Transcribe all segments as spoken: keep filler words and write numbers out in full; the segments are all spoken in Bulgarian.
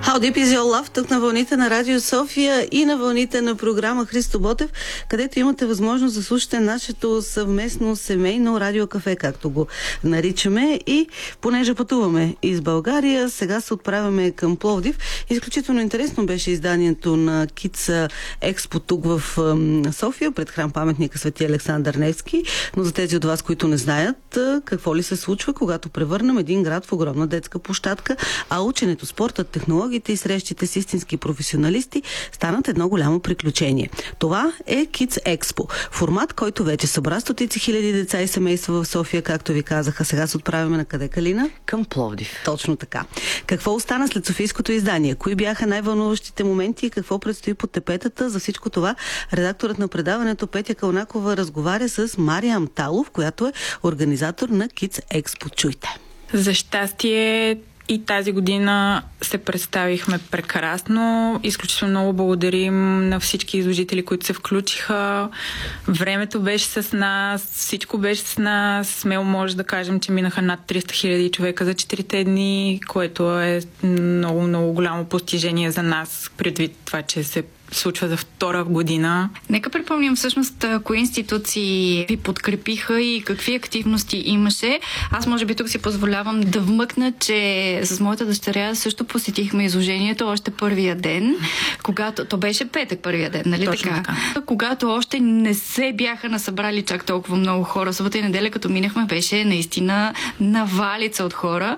How Deep Is Your Love, тук на вълните на Радио София и на вълните на програма Христо Ботев, където имате възможност да слушате нашето съвместно семейно радиокафе, както го наричаме. И понеже пътуваме из България, сега се отправяме към Пловдив. Изключително интересно беше изданието на Kids Expo тук в София, пред храм паметника Свети Александър Невски. Но за тези от вас, които не знаят какво ли се случва, когато превърнем един град в огромна детска площадка, а ученето, спортът, технологиите и срещите с истински професионалисти станат едно голямо приключение. Това е Kids Expo. Формат, който вече събра стотици хиляди деца и семейства в София, както ви казаха. Сега се отправяме на къде, Калина? Към Пловдив. Точно така. Какво остана след софийското издание? Кои бяха най-вълнуващите моменти и какво предстои под тепетата? За всичко това редакторът на предаването Петя Кълнакова разговаря с Мария Амталов, която е организатор на Kids Expo. Чуйте. За щастие и тази година се представихме прекрасно. Изключително много благодарим на всички изложители, които се включиха. Времето беше с нас, всичко беше с нас. Смело може да кажем, че минаха над триста хиляди човека за четирите дни, което е много, много голямо постижение за нас, предвид това, че се случва за втора година. Нека припомним всъщност кои институции ви подкрепиха и какви активности имаше. Аз може би тук си позволявам да вмъкна, че с моята дъщеря също посетихме изложението още първия ден, когато... То беше петък първия ден, нали Точно така? така? Когато още не се бяха насъбрали чак толкова много хора. Събота и неделя, като минахме, беше наистина навалица от хора,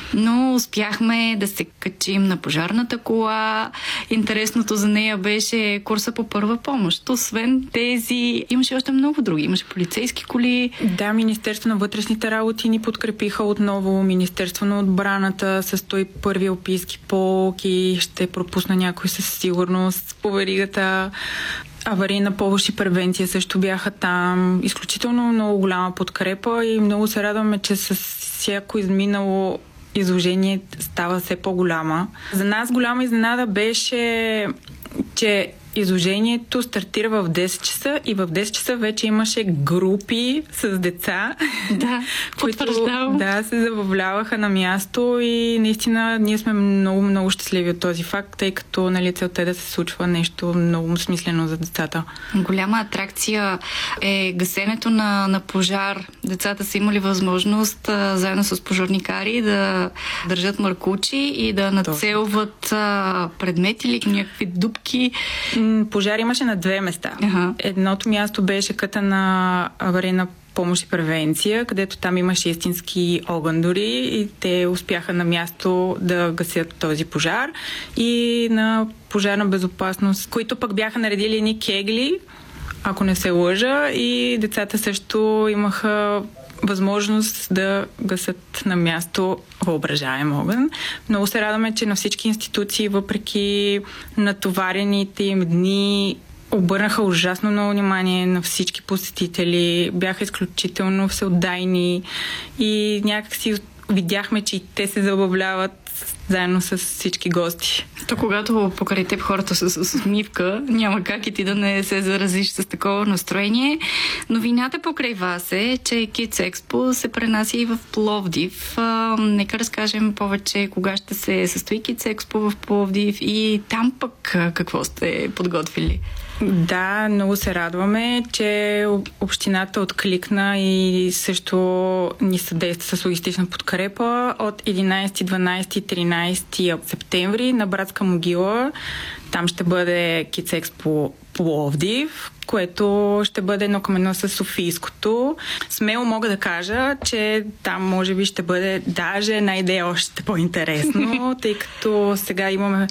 но успяхме да се качим на пожарната кола. Интересното за нея беше беше курса по първа помощ. Освен тези, имаше още много други. Имаше полицейски коли. Да, Министерство на вътрешните работи ни подкрепиха отново. Министерство на отбраната с сто и първи Алпийски полк и ще пропусна някой със сигурност по веригата. Аварийна помощ и превенция също бяха там. Изключително много голяма подкрепа и много се радваме, че с всяко изминало изложение става все по-голяма. За нас голяма изненада беше, че изложението стартира в десет часа и в десет часа вече имаше групи с деца, да, които да, се забавляваха на място и наистина ние сме много, много щастливи от този факт, тъй като нали, целта е да се случва нещо много смислено за децата. Голяма атракция е гасенето на, на пожар. Децата са имали възможност а, заедно с пожарникари да държат маркучи и да нацелват а, предмети или някакви дупки. Пожар имаше на две места. Ага. Едното място беше къта на аварийна помощ и превенция, където там имаше истински огън дори и те успяха на място да гасят този пожар. И на пожарна безопасност, които пък бяха наредили едни кегли, ако не се лъжа, и децата също имаха възможност да гасят на място въображаем огън. Много се радваме, че на всички институции, въпреки натоварените им дни, обърнаха ужасно много внимание на всички посетители, бяха изключително всеотдайни и някакси видяхме, че и те се забавляват заедно с всички гости. То когато покрай теб хората са с усмивка, няма как и ти да не се заразиш с такова настроение. Новината покрай вас е, че Kids Expo се пренася и в Пловдив. А, нека разкажем повече кога ще се състои Kids Expo в Пловдив и там пък какво сте подготвили. Да, много се радваме, че общината откликна и също ни съдейства с логистична подкрепа от единайсети, дванайсети и тринайсети септември на Братска могила. Там ще бъде Kids Expo Пловдив, което ще бъде едно към едно с Софийското. Смело мога да кажа, че там може би ще бъде даже една идея още по-интересно, тъй като сега имаме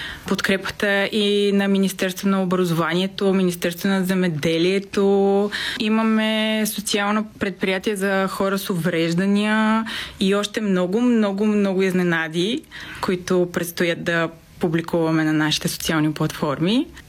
подкрепата и на Министерство на образованието, Министерство на земеделието. Имаме социално предприятие за хора с увреждания и още много, много, много изненади, които предстоят да публикуваме на нашите социални платформи.